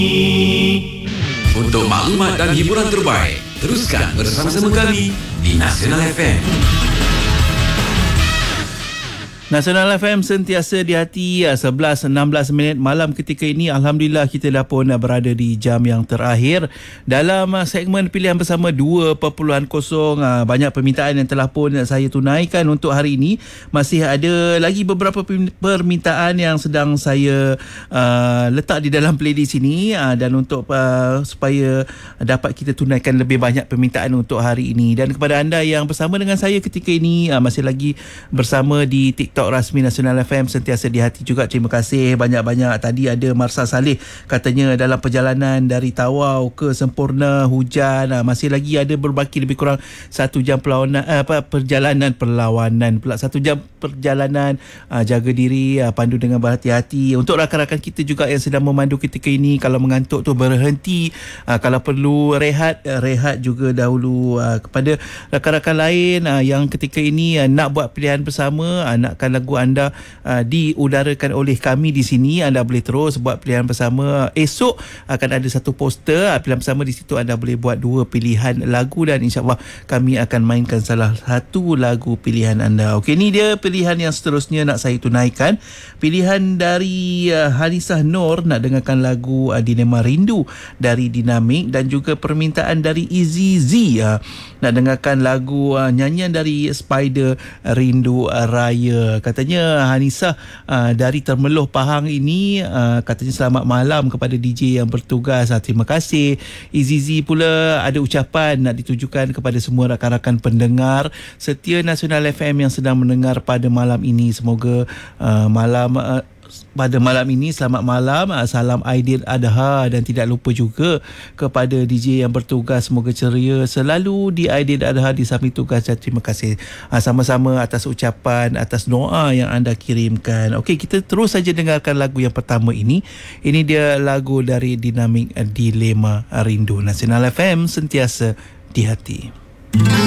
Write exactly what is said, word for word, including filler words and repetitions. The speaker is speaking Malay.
Untuk maklumat dan hiburan terbaik, teruskan bersama-sama kami di Nasional F M. Nasional F M sentiasa di hati. Sebelas enam belas minit malam ketika ini, Alhamdulillah kita dah pun berada di jam yang terakhir dalam segmen pilihan bersama dua perpuluhan kosong. Banyak permintaan yang telah pun saya tunaikan untuk hari ini. Masih ada lagi beberapa permintaan yang sedang saya uh, letak di dalam playlist ini, uh, dan untuk uh, supaya dapat kita tunaikan lebih banyak permintaan untuk hari ini. Dan kepada anda yang bersama dengan saya ketika ini, uh, masih lagi bersama di TikTok rasmi Nasional F M sentiasa di hati juga. Terima kasih banyak-banyak. Tadi ada Marsa Saleh katanya dalam perjalanan dari Tawau ke Sempurna hujan, masih lagi ada berbaki lebih kurang satu jam perlawanan, apa perjalanan perlawanan pula satu jam perjalanan. Jaga diri, pandu dengan berhati-hati. Untuk rakan-rakan kita juga yang sedang memandu ketika ini, kalau mengantuk tu berhenti, kalau perlu rehat, rehat juga dahulu. Kepada rakan-rakan lain yang ketika ini nak buat pilihan bersama, nakkan lagu anda uh, diudarakan oleh kami di sini, anda boleh terus buat pilihan bersama. Esok akan ada satu poster uh, pilihan bersama. Di situ anda boleh buat dua pilihan lagu dan insyaAllah kami akan mainkan salah satu lagu pilihan anda. Okey, ni dia pilihan yang seterusnya nak saya tunaikan. Pilihan dari uh, Halisah Nur nak dengarkan lagu uh, Dilema Rindu dari Dinamik, dan juga permintaan dari Easy Z uh, nak dengarkan lagu uh, nyanyian dari Spider Rindu Raya. Katanya Hanisah uh, dari Termeloh Pahang ini, uh, katanya selamat malam kepada D J yang bertugas. Uh, terima kasih. Izizi pula ada ucapan nak ditujukan kepada semua rakan-rakan pendengar setia Nasional F M yang sedang mendengar pada malam ini. Semoga uh, malam uh, pada malam ini selamat malam, salam Aidil Adha, dan tidak lupa juga kepada D J yang bertugas, semoga ceria selalu di Aidil Adha di samping tugas, dan terima kasih sama-sama atas ucapan, atas doa yang anda kirimkan. Okey, kita terus saja dengarkan lagu yang pertama ini. Ini dia lagu dari Dinamik, Dilema Rindu. Nasional F M sentiasa di hati.